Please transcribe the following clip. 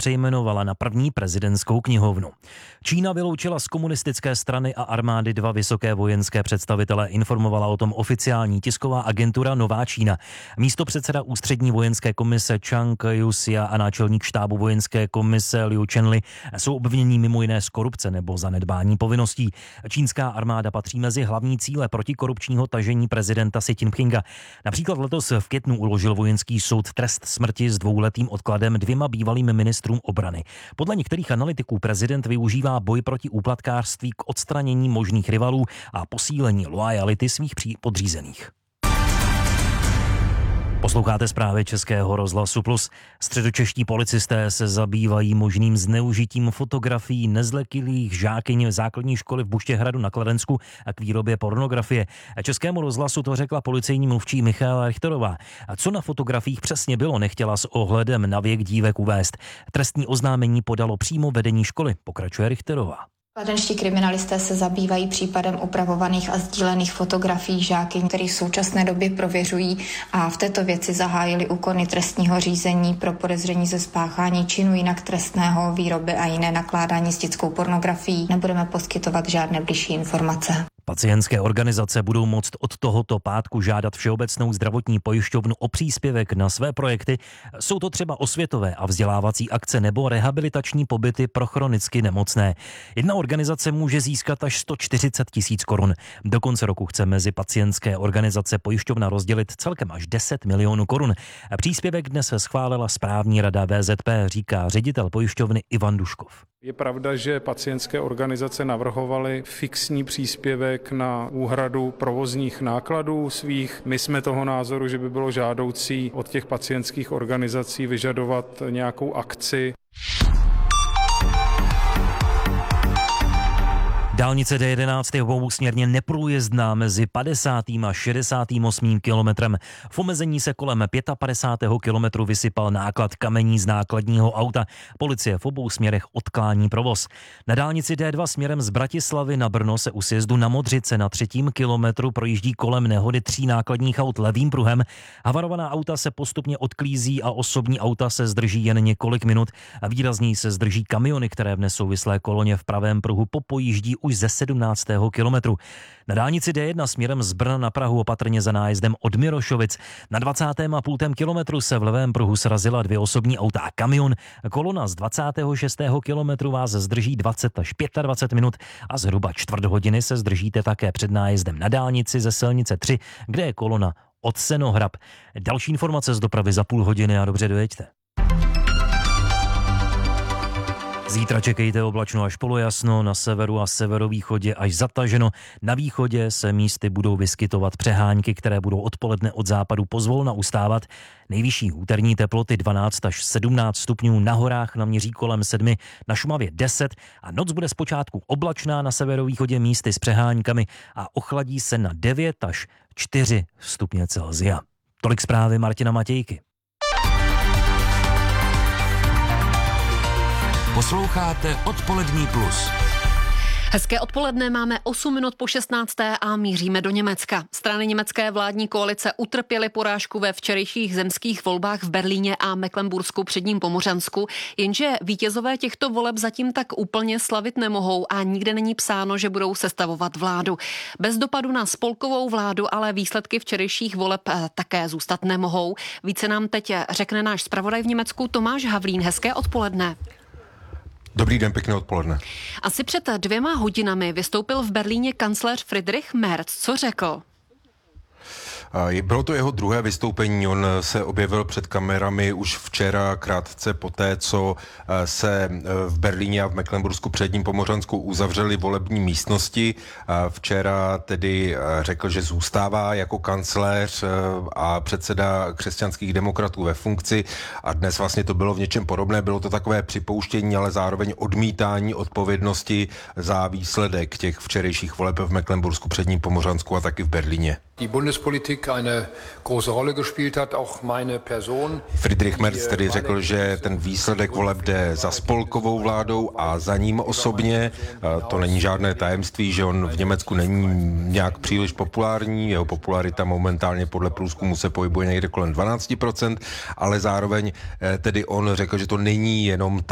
přejmenovala na první prezidentskou knihovnu. Čína vyloučila z komunistické strany a armády 2 vysoké vojenské představitele, informovala o tom oficiální tisková agentura Nová Čína. Místopředseda ústřední vojenské komise Chang Yuxia a náčelník štábu vojenské komise Liu Chenli jsou obviněni mimo jiné z korupce nebo zanedbání povinností. Čínská armáda patří mezi hlavní cíle protikorupčního tažení prezidenta Xi Jinpinga. Například letos v květnu uložil vojenský soud trest smrti s 2letým odkladem 2 bývalým ministrům obrany. Podle některých analytiků prezident využívá boj proti úplatkářství k odstranění možných rivalů a posílení loajality svých podřízených. Posloucháte zprávy Českého rozhlasu Plus. Středočeští policisté se zabývají možným zneužitím fotografií nezletilých žákyň základní školy v Buštěhradu na Kladensku a k výrobě pornografie. Českému rozhlasu to řekla policejní mluvčí Michaela Richterová. A co na fotografiích přesně bylo, nechtěla s ohledem na věk dívek uvést. Trestní oznámení podalo přímo vedení školy, pokračuje Richterová. Kladenští kriminalisté se zabývají případem upravovaných a sdílených fotografií žákyň, které v současné době prověřují a v této věci zahájili úkony trestního řízení pro podezření ze spáchání činu jinak trestného, výroby a jiné nakládání s dětskou pornografií. Nebudeme poskytovat žádné bližší informace. Pacientské organizace budou moct od tohoto pátku žádat Všeobecnou zdravotní pojišťovnu o příspěvek na své projekty. Jsou to třeba osvětové a vzdělávací akce nebo rehabilitační pobyty pro chronicky nemocné. Jedna organizace může získat až 140 000 korun. Do konce roku chce mezi pacientské organizace pojišťovna rozdělit celkem až 10 milionů korun. Příspěvek dnes schválila správní rada VZP, říká ředitel pojišťovny Ivan Duškov. Je pravda, že pacientské organizace navrhovaly fixní příspěvek na úhradu provozních nákladů svých. My jsme toho názoru, že by bylo žádoucí od těch pacientských organizací vyžadovat nějakou akci. Dálnice D11 je obousměrně neprůjezdná mezi 50. a 68. kilometrem. V omezení se kolem 55. kilometru vysypal náklad kamení z nákladního auta. Policie v obou směrech odklání provoz. Na dálnici D2 směrem z Bratislavy na Brno se u sjezdu na Modřice na 3. kilometru projíždí kolem nehody 3 nákladních aut levým pruhem. Havarovaná auta se postupně odklízí a osobní auta se zdrží jen několik minut. A výrazněji se zdrží kamiony, které v nesouvislé koloně v pravém pruhu popojíždí už ze 17. kilometru. Na dálnici D1 směrem z Brna na Prahu opatrně za nájezdem od Mirošovic. Na 20,5 kilometru se v levém pruhu srazila 2 osobní auta a kamion. Kolona z 26. kilometru vás zdrží 20 až 25 minut a zhruba čtvrt hodiny se zdržíte také před nájezdem na dálnici ze silnice 3, kde je kolona od Senohrab. Další informace z dopravy za půl hodiny a dobře dojeďte. Zítra čekejte oblačno až polojasno, na severu a severovýchodě až zataženo. Na východě se místy budou vyskytovat přehánky, které budou odpoledne od západu pozvolna ustávat. Nejvyšší úterní teploty 12 až 17 stupňů, na horách naměří kolem 7, na Šumavě 10 a noc bude zpočátku oblačná na severovýchodě místy s přeháňkami a ochladí se na 9 až 4 stupně Celsia. Tolik zprávy Martina Matějky. Posloucháte Odpolední plus. Hezké odpoledne, máme 8 minut po 16. a míříme do Německa. Strany německé vládní koalice utrpěly porážku ve včerejších zemských volbách v Berlíně a Mecklenbursku předním Pomořansku, jenže vítězové těchto voleb zatím tak úplně slavit nemohou a nikde není psáno, že budou sestavovat vládu. Bez dopadu na spolkovou vládu ale výsledky včerejších voleb také zůstat nemohou. Více nám teď řekne náš zpravodaj v Německu Tomáš Havlín. Hezké odpoledne. Dobrý den, pěkné odpoledne. Asi před 2 hodinami vystoupil v Berlíně kancléř Friedrich Merz. Co řekl? Bylo to jeho druhé vystoupení, on se objevil před kamerami už včera, krátce poté, co se v Berlíně a v Mecklenbursku předním Pomořansku uzavřely volební místnosti. Včera tedy řekl, že zůstává jako kancléř a předseda křesťanských demokratů ve funkci a dnes vlastně to bylo v něčem podobné, bylo to takové připouštění, ale zároveň odmítání odpovědnosti za výsledek těch včerejších voleb v Mecklenbursku předním Pomořansku a taky v Berlíně. Die Bundespolitik eine große Rolle gespielt hat, auch meine Person. Friedrich Merz tedy řekl, že ten výsledek voleb jde za spolkovou vládou a za ním osobně. To není žádné tajemství, že on v Německu není nějak příliš populární, jeho popularita momentálně podle průzkumu se pohybuje někde kolem 12%, ale zároveň tedy on řekl, že to není jenom